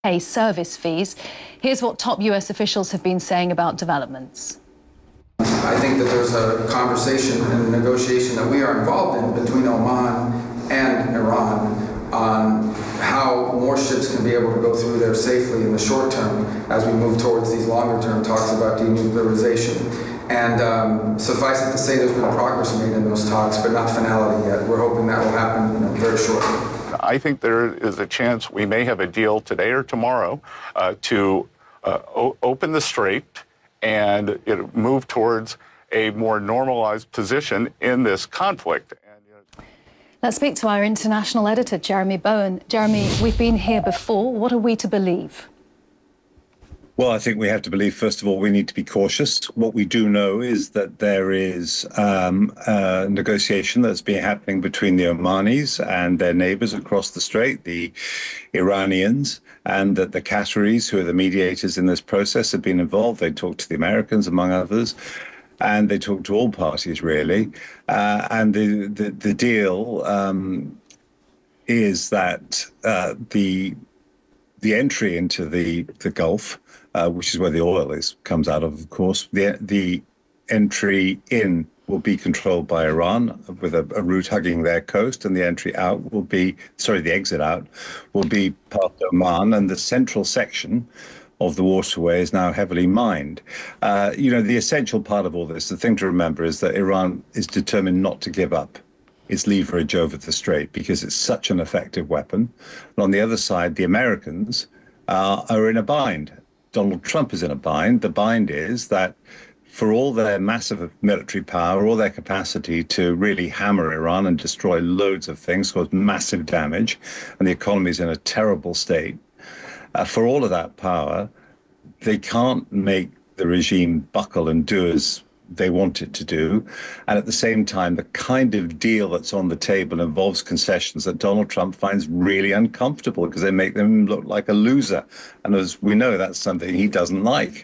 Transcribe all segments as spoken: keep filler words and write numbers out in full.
pay service fees. Here's what top U S officials have been saying about developments. I think that there's a conversation and a negotiation that we are involved in between Oman and Iran on how more ships can be able to go through there safely in the short term as we move towards these longer term talks about denuclearization. And um, suffice it to say there's been progress made in those talks, but not finality yet. We're hoping that will happen, you know, very shortly. I think there is a chance we may have a deal today or tomorrow uh, to uh, o- open the strait and you know, move towards a more normalized position in this conflict. And, you know... Let's speak to our international editor, Jeremy Bowen. Jeremy, we've been here before. What are we to believe? Well, I think we have to believe, first of all, we need to be cautious. What we do know is that there is um, a negotiation that's been happening between the Omanis and their neighbors across the strait, the Iranians, and that the Qataris, who are the mediators in this process, have been involved. They talked to the Americans, among others, and they talked to all parties, really. Uh, and the, the, the deal um, is that uh, the the entry into the, the Gulf, Uh, which is where the oil is comes out of, of course. The the entry in will be controlled by Iran with a, a route hugging their coast, and the entry out will be, sorry, the exit out will be past Oman, and the central section of the waterway is now heavily mined. Uh, you know, the essential part of all this, the thing to remember is that Iran is determined not to give up its leverage over the strait because it's such an effective weapon. And on the other side, the Americans uh, are in a bind. Donald Trump is in a bind. The bind is that for all their massive military power, all their capacity to really hammer Iran and destroy loads of things, cause massive damage, and the economy is in a terrible state, uh, for all of that power, they can't make the regime buckle and do as they want it to do. And at the same time, the kind of deal that's on the table involves concessions that Donald Trump finds really uncomfortable because they make them look like a loser. And as we know, that's something he doesn't like.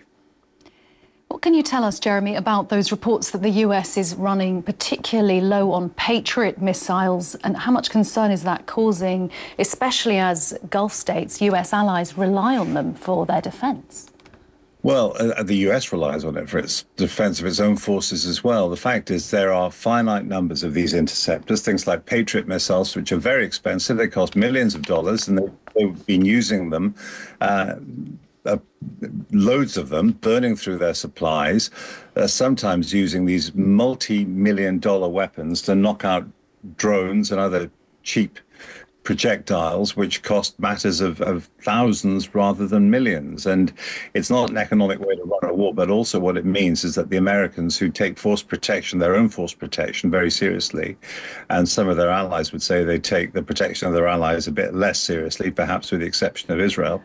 What can you tell us, Jeremy, about those reports that the U S is running particularly low on Patriot missiles, and how much concern is that causing, especially as Gulf states, U S allies rely on them for their defence? Well, uh, the U S relies on it for its defense of its own forces as well. The fact is there are finite numbers of these interceptors, things like Patriot missiles, which are very expensive. They cost millions of dollars, and they, they've been using them, uh, uh, loads of them, burning through their supplies, uh, sometimes using these multi-million dollar weapons to knock out drones and other cheap projectiles, which cost matters of, of thousands rather than millions. And it's not an economic way to run a war, but also what it means is that the Americans, who take force protection, their own force protection, very seriously, and some of their allies would say they take the protection of their allies a bit less seriously, perhaps with the exception of Israel,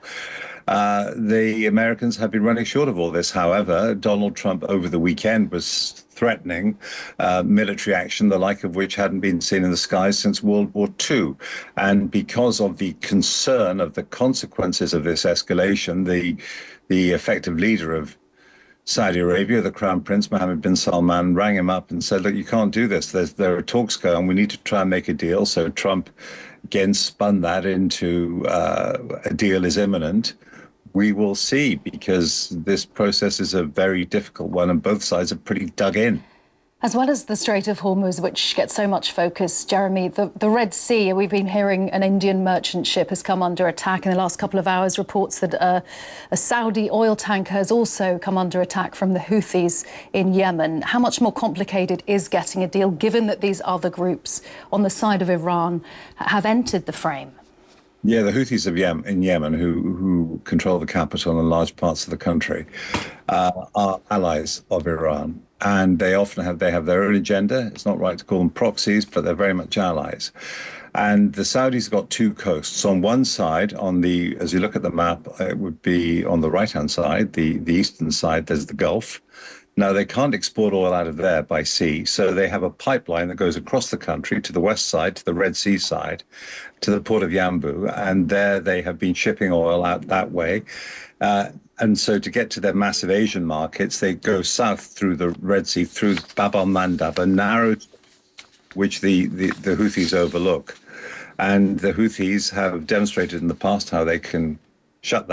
Uh, the Americans have been running short of all this. However, Donald Trump over the weekend was threatening uh, military action, the like of which hadn't been seen in the skies since World War Two. And because of the concern of the consequences of this escalation, the the effective leader of Saudi Arabia, the Crown Prince Mohammed bin Salman, rang him up and said, look, you can't do this. There's, there are talks going. We need to try and make a deal. So Trump again spun that into uh, a deal is imminent. We will see, because this process is a very difficult one and both sides are pretty dug in. As well as the Strait of Hormuz, which gets so much focus, Jeremy, the, the Red Sea, we've been hearing an Indian merchant ship has come under attack in the last couple of hours. Reports that uh, a Saudi oil tanker has also come under attack from the Houthis in Yemen. How much more complicated is getting a deal, given that these other groups on the side of Iran have entered the frame? Yeah, the Houthis of Yemen, in Yemen, who who control the capital and large parts of the country, uh, are allies of Iran, and they often have they have their own agenda. It's not right to call them proxies, but they're very much allies. And the Saudis have got two coasts. On one side, on the as you look at the map, it would be on the right-hand side, the the eastern side. There's the Gulf. Now, they can't export oil out of there by sea, so they have a pipeline that goes across the country to the west side, to the Red Sea side, to the port of Yanbu, and there they have been shipping oil out that way. Uh, and so to get to their massive Asian markets, they go south through the Red Sea, through Bab al-Mandab, a narrow, which the, the, the Houthis overlook. And the Houthis have demonstrated in the past how they can shut that